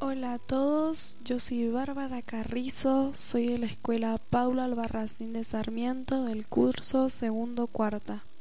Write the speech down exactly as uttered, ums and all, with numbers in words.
Hola a todos, yo soy Bárbara Carrizo, soy de la escuela Paula Albarracín de Sarmiento del curso segundo cuarta.